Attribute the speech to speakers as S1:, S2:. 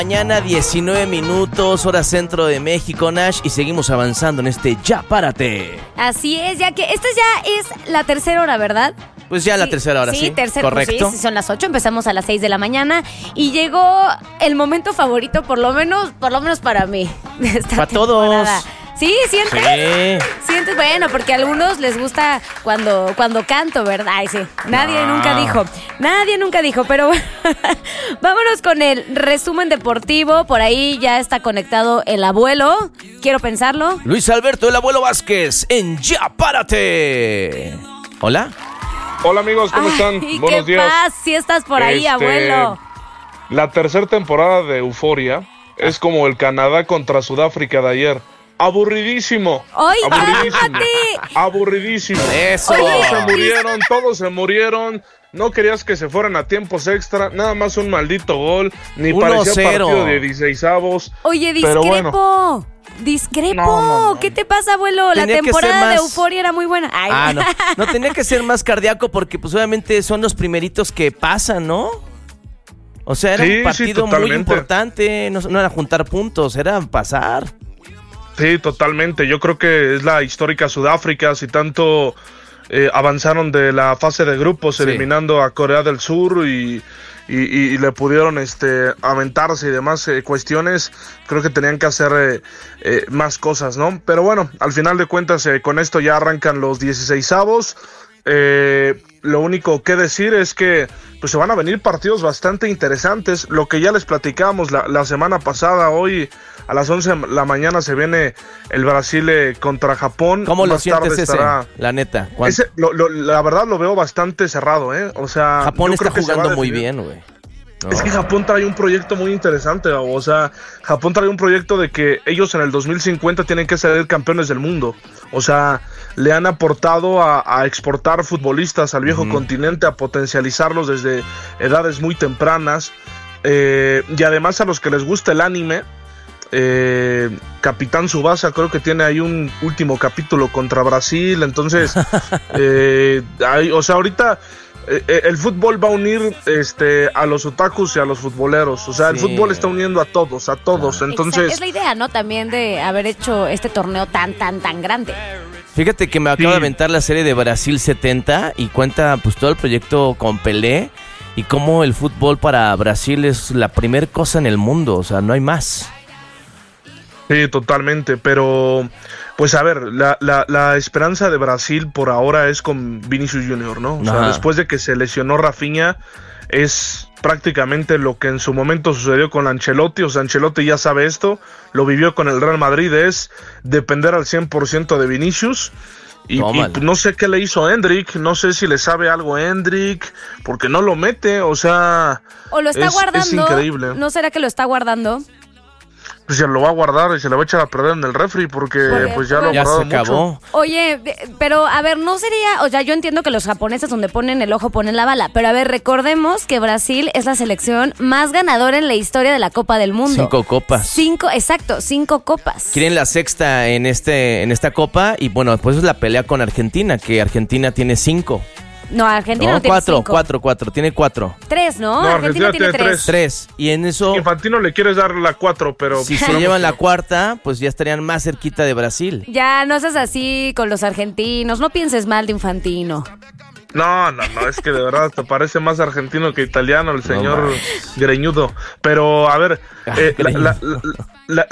S1: Mañana 19 minutos, hora centro de México, Nash, y seguimos avanzando en este Ya Párate.
S2: Así es, ya que esta ya es la tercera hora, ¿verdad?
S1: Pues ya la tercera hora, sí.
S2: Correcto. Pues sí, son las 8, empezamos a las 6 de la mañana y llegó el momento favorito, por lo menos para mí.
S1: Para todos.
S2: ¿Sí? ¿Sientes?
S1: Sí.
S2: ¿Sientes? Bueno, porque a algunos les gusta cuando canto, ¿verdad? Ay, sí. Nadie nunca dijo, pero vámonos con el resumen deportivo. Por ahí ya está conectado el abuelo. Quiero pensarlo.
S1: Luis Alberto, el abuelo Vázquez, en Ya Párate. ¿Hola?
S3: Hola amigos, ¿cómo están? Buenos días.
S2: ¿Qué pasa? Si estás por ahí, abuelo.
S3: La tercera temporada de Euforia es como el Canadá contra Sudáfrica de ayer. Aburridísimo.
S2: ¡Ay,
S3: aburridísimo.
S1: Eso.
S3: Todos se murieron. No querías que se fueran a tiempos extra. Nada más un maldito gol. Ni
S1: 1-0.
S3: Parecía partido de 16avos.
S2: Oye, discrepo. Bueno. Discrepo. No. ¿Qué te pasa, abuelo? La temporada de Euforia era muy buena. Ay.
S1: No tenía que ser más cardíaco porque pues obviamente son los primeritos que pasan, ¿no? O sea, era un partido muy importante. No era juntar puntos, era pasar.
S3: Sí, totalmente. Yo creo que es la histórica Sudáfrica. Si tanto avanzaron de la fase de grupos, eliminando a Corea del Sur y le pudieron aventarse y demás cuestiones, creo que tenían que hacer más cosas, ¿no? Pero bueno, al final de cuentas, con esto ya arrancan los 16avos. Lo único que decir es que pues se van a venir partidos bastante interesantes. Lo que ya les platicamos la semana pasada, hoy a las 11 de la mañana se viene el Brasil contra Japón.
S1: ¿Cómo lo sientes ese? La neta.
S3: La verdad lo veo bastante cerrado, O sea,
S1: Japón está jugando muy bien, güey.
S3: ¿No? Es que Japón trae un proyecto muy interesante, o sea, Japón trae un proyecto de que ellos en el 2050 tienen que ser campeones del mundo. O sea, le han aportado a exportar futbolistas al viejo continente, a potencializarlos desde edades muy tempranas, y además a los que les gusta el anime, Capitán Tsubasa creo que tiene ahí un último capítulo contra Brasil, entonces, o sea, ahorita el fútbol va a unir a los otakus y a los futboleros. O sea, el fútbol está uniendo a todos. Entonces,
S2: es la idea, ¿no? También de haber hecho este torneo tan grande.
S1: Fíjate que me acabo de aventar la serie de Brasil 70 y cuenta pues todo el proyecto con Pelé y cómo el fútbol para Brasil es la primer cosa en el mundo. O sea, no hay más.
S3: Sí, totalmente, pero pues a ver, la esperanza de Brasil por ahora es con Vinicius Junior, ¿no? O sea, después de que se lesionó Rafinha, es prácticamente lo que en su momento sucedió con Ancelotti. O sea, Ancelotti ya sabe esto, lo vivió con el Real Madrid, es depender al 100% de Vinicius. Y no sé qué le hizo a Endrick, no sé si le sabe algo a Endrick, porque no lo mete, o sea...
S2: O lo está guardando,
S3: es increíble.
S2: ¿No será que lo está guardando?
S3: Pues se lo va a guardar y se lo va a echar a perder en el refri porque pues ya lo ha guardado mucho.
S2: Oye, pero a ver, no sería, o sea, yo entiendo que los japoneses donde ponen el ojo ponen la bala, pero a ver, recordemos que Brasil es la selección más ganadora en la historia de la Copa del Mundo.
S1: 5 copas.
S2: 5 copas.
S1: Quieren la sexta en esta copa y bueno, pues es la pelea con Argentina, que Argentina tiene 5.
S2: No, Argentina no tiene 5.
S1: 4, tiene 4.
S2: 3, ¿no? Argentina tiene 3.
S1: 3. Y en eso...
S3: Infantino le quieres dar la 4, pero...
S1: Si se llevan la cuarta, pues ya estarían más cerquita de Brasil.
S2: Ya, no seas así con los argentinos. No pienses mal de Infantino.
S3: No, es que de verdad te parece más argentino que italiano el señor greñudo. Pero, a ver,